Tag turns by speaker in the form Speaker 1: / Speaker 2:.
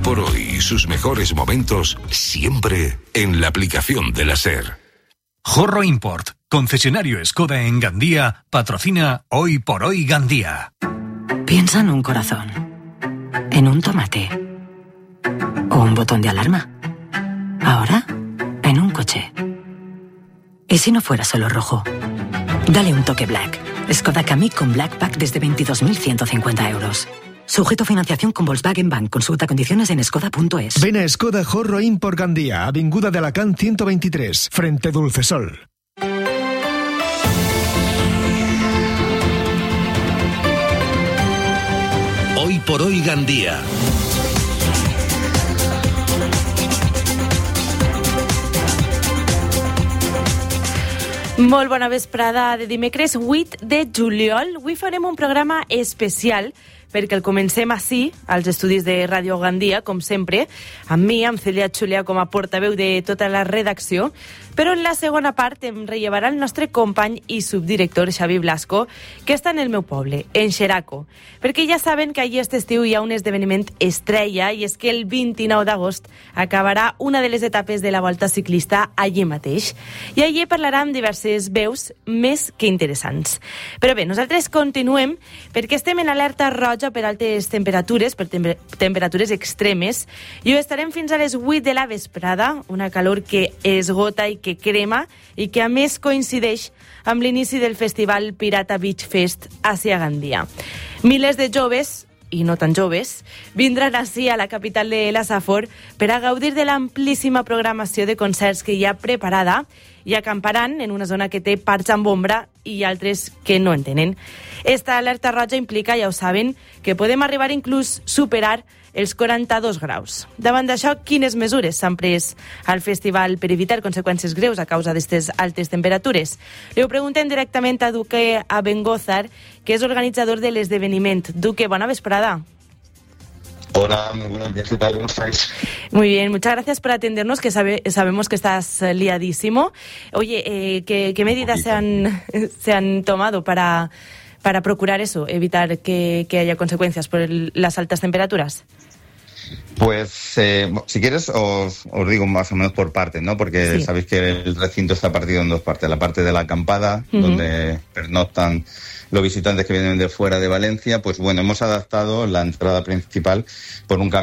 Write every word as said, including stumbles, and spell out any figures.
Speaker 1: por hoy y sus mejores momentos siempre en la aplicación de la SER.
Speaker 2: Jorro Import, concesionario Skoda en Gandía, patrocina Hoy por Hoy Gandía.
Speaker 3: Piensa en un corazón, en un tomate o un botón de alarma. Ahora, en un coche. ¿Y si no fuera solo rojo? Dale un toque black. Skoda Kamiq con Black Pack desde veintidós mil ciento cincuenta euros. Sujeto a financiación con Volkswagen Bank. Consulta condiciones en skoda punto es.
Speaker 4: Ven a Skoda Jorro Import Gandía, Avinguda de Alacant ciento veintitrés, frente Dulcesol.
Speaker 1: Hoy por Hoy Gandía.
Speaker 5: Molt bona vesprada de dimecres vuit de juliol. Avui farem un programa especial perquè el comencem ací, als estudis de Ràdio Gandia, com sempre, amb mi, amb Celia Xulia com a portaveu de tota la redacció, però en la segona part em rellevarà el nostre company i subdirector Xavi Blasco, que està en el meu poble, en Xeraco, perquè ja saben que allí aquest estiu hi ha un esdeveniment estrella, i és que el vint-i-nou d'agost acabarà una de les etapes de la Volta Ciclista allí mateix, i allí parlarà amb diverses veus més que interessants. Però bé, nosaltres continuem perquè estem en alerta roja per altes temperatures, per tem- temperatures extremes, i ho estarem fins a les vuit de la vesprada, una calor que esgota i que crema, i que a més coincideix amb l'inici del festival Pirata Beach Fest a Gandia. Milers de joves, i no tan joves, vindran ací a la capital de la Safor per a gaudir de l'amplíssima programació de concerts que hi ha preparada, i acamparan en una zona que té parts amb ombra i altres que no en tenen. Esta alerta roja implica, ja ho saben, que podem arribar inclús superar els quaranta-dos graus. Davant d'això, quines mesures s'han pres al festival per evitar conseqüències greus a causa d'aquestes altes temperatures? Li ho preguntem directament a Duque Abengózar, que és organitzador de l'esdeveniment. Duque, bona vesprada.
Speaker 6: Hola, muy buenos días, ¿qué tal? ¿Cómo estáis?
Speaker 5: Muy bien, muchas gracias por atendernos, que sabe, sabemos que estás liadísimo. Oye, eh, ¿qué, qué medidas se han, se han tomado para, para procurar eso, evitar que, que haya consecuencias por el, las altas temperaturas?
Speaker 6: Pues, eh, si quieres, os, os digo más o menos por partes, ¿no? Porque sí, sabéis que el recinto está partido en dos partes. La parte de la acampada, uh-huh, donde pernoctan los visitantes que vienen de fuera de Valencia. Pues bueno, hemos adaptado la entrada principal por un camino